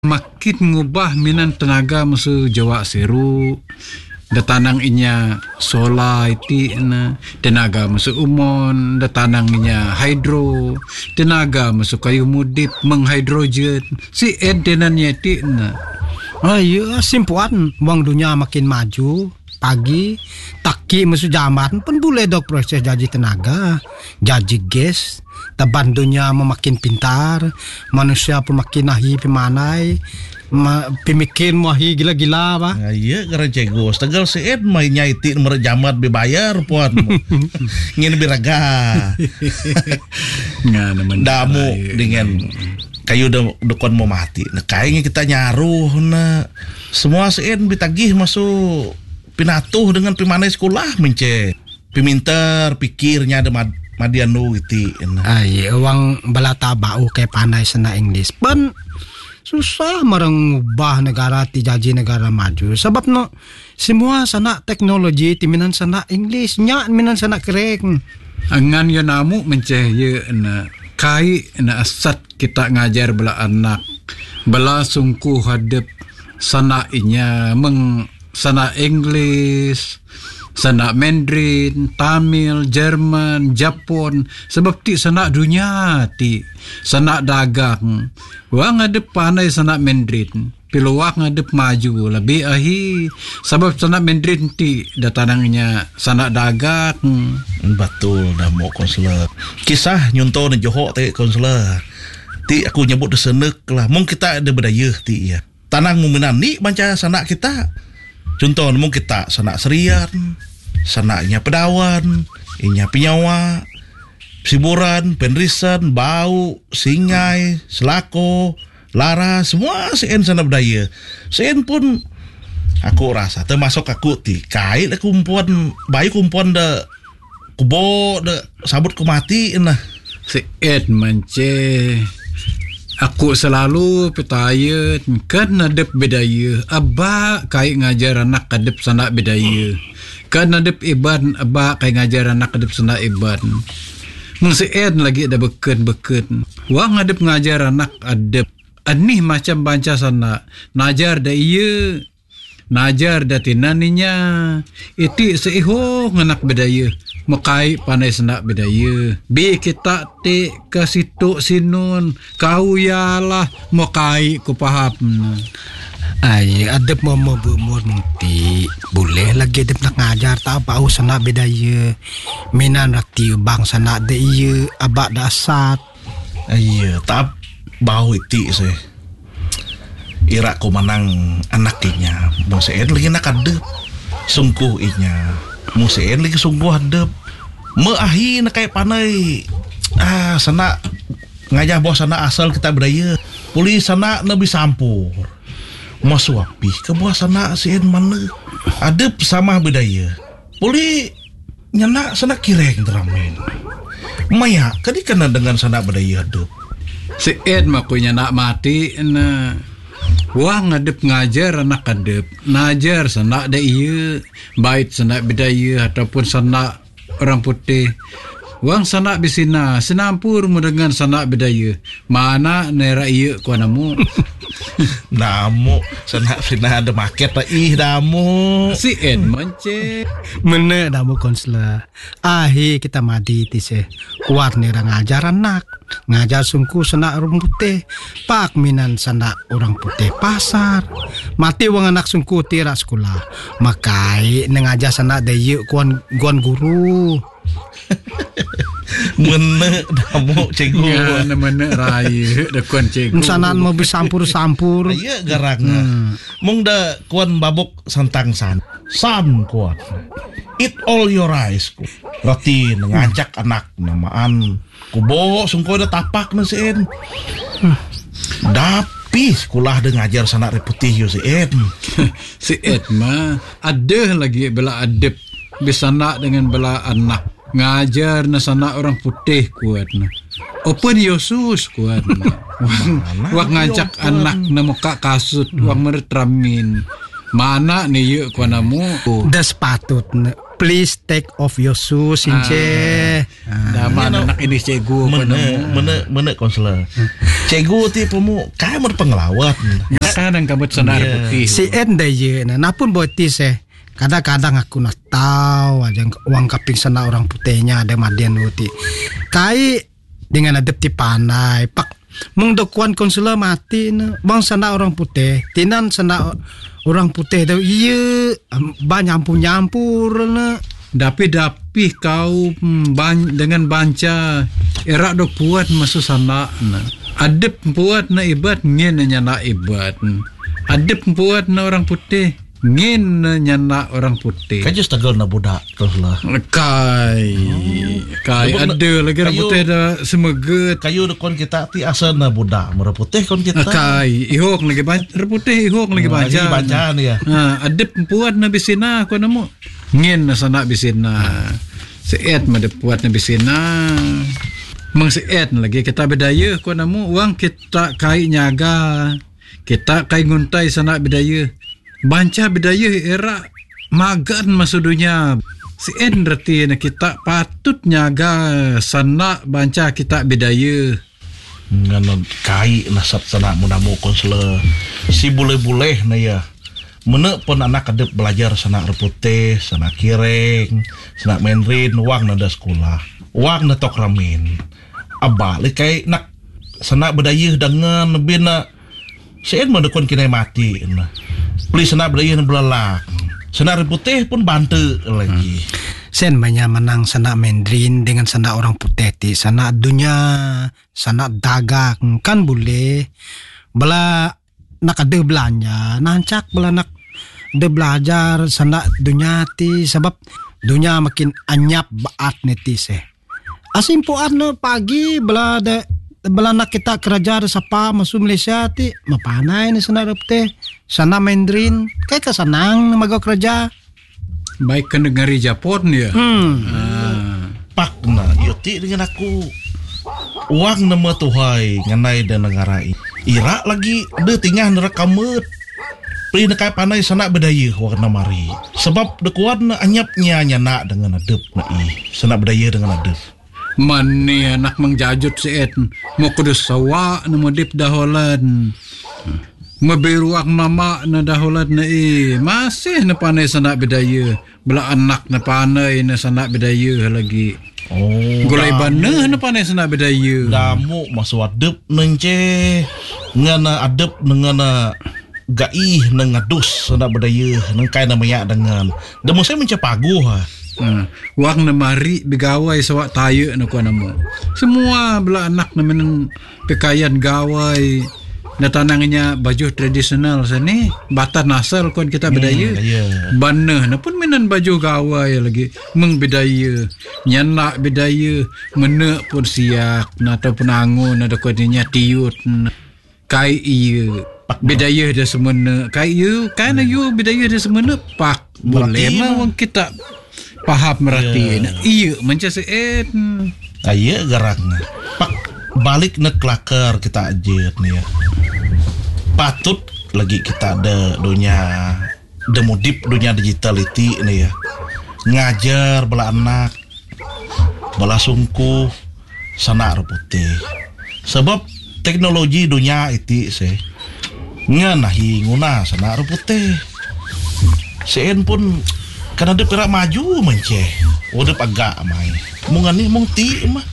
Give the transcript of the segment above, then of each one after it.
makin ngubah minan tenaga musuh Jawa seru. Datanang inya solar iti na, tenaga musuh umon, datanang inya hydro, tenaga musuh kayu mudip menghidrogen. Si edenannya iti na. Ya, simpuan wang dunia makin maju. Pagi taki musuh zaman pun boleh dok proses jaji tenaga, jaji gas. Taban dunia memakin pintar, manusia pun makin ahi pimanai. Pemikir mahi gila-gila ba? Iya, gara cego. Tegal seed mai nyaiti nomor jamat dibayar puan. Ngin biraga. Ngana damu dengan kayu dekon mau mati. Nah, kayaknya kita nyaruh na. Semua seed bitagih masuk pinatuh dengan pimanai sekolah mence. Piminter pikirnya ada madianu iti. Ay, uang balata bau kay panay sana English. Pan susah marang ubah negara ti jaji negara maju sebab no semua sana teknologi ti minan sana English nya minan sana kerek angan yo namu menceh ye na kai na asat kita ngajar bela anak bela sungkuh hadap sana inya meng sana English sana Mandarin, Tamil, Jerman, Japon sebab ti sana dunia ti sana dagang wang ngadep panai sana Mandarin piluak ngadep maju lebih ahi sebab sana Mandarin ti datanangnya sana dagang. Betul dah mau konselor kisah nyunto na Johor te konselor ti aku nyebut desenek lah mung kita ada bedaya ti ya tanang muminan ni banca sana kita contoh mung kita sana Serian sanaknya Pedawan, inya Pinyawa, Siburan, Penrisan, Bau, Singai, Selako, Lara, semua sen sana budaya. Sen pun aku rasa termasuk aku ti kait kumpuan bayi kumpuan de kubo de sabut kumati nah. Sen mance aku selalu percaya kan adep bedaya abah kait ngajar anak adep sana bedaya. Kan adep iban aba kay ngajar anak adep sana iban. Mung seed lagi ada beken-beken. Wang adep ngajar anak adep. Anih macam banca sana. Najar da iya. Najar da tinaninya. Iti seiho nganak bedaya. Makai panai sana bedaya. Bi kita te ke situ sinun. Kau yalah makai ku paham. Ay, adep mo bumur mungti. Boleh lagi adep nak ngajar tak bau sana bedaya. Minan rakti bang sana de iya abak dasat. Iya, tak bau iti sih. Ira ko manang anak inya. Museen lagi nak adep. Sungkuh inya. Museen lagi sungguh adep. Meahi nak kay panai. Sana ngajah bos sana asal kita bedaya. Puli sana nabi sampur. Masuapi ke buah sana sien mana adep sama bedaya boleh nyana sana kireng teramin maya kadi kena dengan sana bedaya adep sien makunya nak mati na wang adep ngajar anak adep ngajar sana da iya bait sana bedaya ataupun sana orang putih wang sana bisina senampur dengan sana bedaya mana nera iya ku namu. Namu sana sina ada market lah damu si en mance mana damu konselor ahi kita madi tise kuat nera ngajar anak ngajar sungku sana orang putih pak minan sana orang putih pasar mati wang anak sungku tira sekolah makai nengajar sana dayu kuan guru. Mana damu cegu ya mana raya dakuan cegu sanan mau bisampur-sampur iya garang mung da kuan babok santang san kuan eat all your rice ku roti ngajak anak namaan kubo sungko da tapak na sien dapi sekolah de ngajar sanak reputih yo sien si Ed mah ada lagi bela adep bisa nak dengan bela anak ngajar na sana orang putih kuat na open Yosus kuat na wak ngajak anak na muka kasut wak meretramin mana ni yuk kuanamu das patut please take off your shoes ince Daman anak ini cikgu Mana konselor. Cikgu ti pemu kai berpengelawat. Kadang kabut senar putih. Si endaya napun botis kadang-kadang aku nak tahu aja uang kaping sana orang putihnya ada madian uti. Kai dengan adep ti panai pak mung dokuan konselor mati bang sana orang putih tinan sana orang putih dah iya nyampur na. Dapi kau dengan banca era dok puat masuk sana na. Adep puat na ibat ngin nyana ibat. Adep puat na orang putih ngin nyana orang putih. Kaje stagal na budak konselor. Kai ada lagi orang putih dah semeget. Kayu dekon kita ti asal na budak merah putih kon kita. Kai ihok lagi banca putih ihok lagi banca. Bacaan ya. Adep puat na bisina ko namo. Ngin na sana bisina. Seet madep puat na bisina. Mang seet lagi kita bedaya ko namo uang kita kai nyaga. Kita kai nguntai sana bedaya. Banca bedaya era magan masuk dunia. Seet reti na kita patut nyaga sana banca kita bedaya. Ngano kai nasab sana munamu konselor. Si bule-bule na ya. Mana pun anak kadep belajar sana reputih, sana kireng, sana menrin, wang nada sekolah, wang na tok ramin. Aba kai nak sana bedaya dengan bina sen mendekon kinai mati na. Beli sana bedaya belalak. Sana reputih pun bantu lagi. Sen banyak menang sana Mandarin dengan sana orang putih ti sana dunia, sana dagang kan boleh. Bela nak ada belanja, nancak bela nak ada belajar sana dunia ti sebab dunia makin anyap baat netis Asim puat no pagi bela nak kita kerja sapa masuk Malaysia ti mapanai ni sana repte sana Mandarin kai ka sanang magaw kerja. Baik kan negari Japon ya. Pak na yoti dengan aku uang nama tuhai nganai dan negara Ira lagi ada tinggal nerakamet. Peri nekai panai sana bedaya warna mari. Sebab dekuat na anyapnya nyana dengan adep na sana bedaya dengan adep. Mani anak mengjajut seet mau kudus sawa na modip daholan. Mabiruak mama na daholan na masih na panai sana bedaya. Bela anak na panai na sana bedaya lagi. Gulai bana na panai sana bedaya. Damu masuk adep nence ngana adep ngana gaih nang adus sana bedaya nang kai na maya dengan. Demo saya mencapagu wang na mari begawai sawak tayo na kuan mo. Semua bela anak na menang pekayan gawai na tanangnya baju tradisional sini batar nasal kon kita bedaya. Bana na pun menan baju gawai lagi meng bedaya nyana bedaya mena pun siak na ataupun angun ada kuaninya tiut kai iya bedaya dah semena kai you kan you bedaya dah semena pak boleh mah kita paham merhati iya macam seet iya garangna pak balik na kelakar kita ajet nih ya. Patut lagi kita ada dunia demudip dunia digitality nih ya. Ngajar bela anak bela sungkuh sana reputih. Sebab teknologi dunia itu nganahi nguna sana reputih. Sen pun karena dia perak maju menceh. Udah agak mai. Mungani mung ti mah.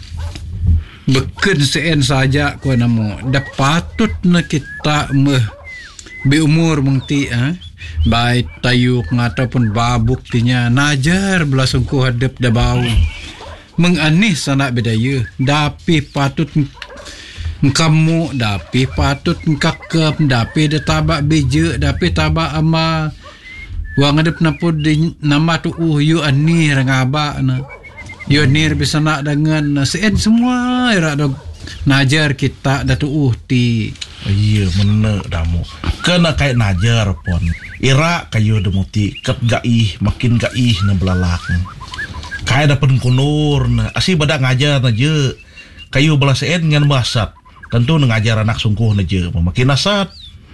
Beken sen saja ko namo dapatut na kita beumur mengti baik tayuk ataupun babuk tinya najar belasungku hadap da bau menganih sana bedaya dapi patut kamu dapi patut kakep dapi da tabak beje dapi tabak ama wang hadap napod nama tu yu ani rangaba na Yonir bisa nak dengan sen semua era dog najar kita datu ti. Iya bener damu. Kena kayak najar pon. Ira kayu demuti ket gaih makin gaih na belalak. Kayak dapat kunur na asih badak ngajar na je. Kayu belas sen ngan basat. Tentu ngajar anak sungkuh na je makin asat.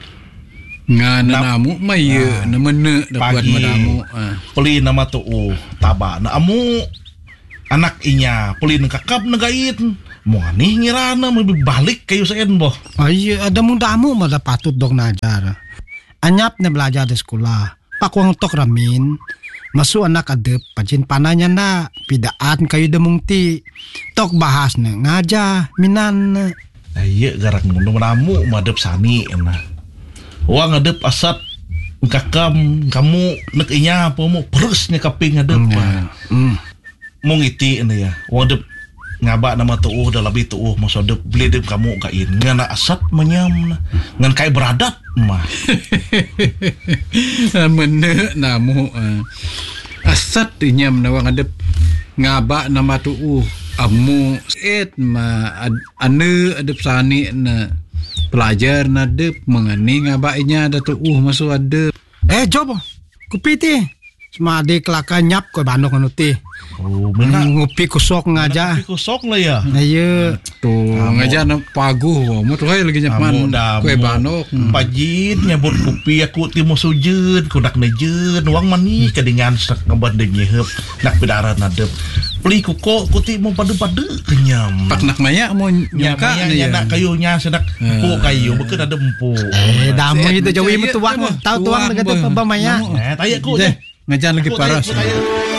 Ngan namu maye na mene dapat madamu. Peli nama tu tabak na amu anak inya pelin kakap negait mau nih ngirana mau balik kayu sen boh. Iya, ada mudamu mada patut dok najar. Anyap na belajar di sekolah. Pakwang tok ramin. Masu anak adep pajin pananya na pidaan kayu demung ti. Tok bahas na ngaja minan. Iya garak mudamu madep sani na. Wang adep asat kakam kamu nek inya apa mau perusnya kaping adep. Mau ngiti ini ya. Wang adep ngaba nama tuuh dah lebih tuuh masa dep beli dep kamu kain ngana asat menyam ngan kai beradat mah. Mene namu asat inyam nawang adep ngaba nama tuuh amu et ma ane adep sani na pelajar na adep mengani ngaba inya ada tuuh masuk adep. Job kupiti semade kelaka nyap ko bandok anu ti. Oh, benar. Ngopi kusok ngaja. Ngopi kusok lah ya. Ayo. Tuh ngaja na paguh mo tuh lagi nyaman kue banok. Pajit nyabut kopi aku ti mo sujud kudak nejeun wang mani kadingan sak ngabandeng nyehep nak pidaran adep. Beli kuko kuti mo padu-padu kenyam. Pak nak maya mo nyaka nya nak kayunya sedak empuk kayu beukeun ada empuk. Damu itu jawi mu tuang tahu tuang dengan tu pembamaya. Taya ku ngajan lagi paras.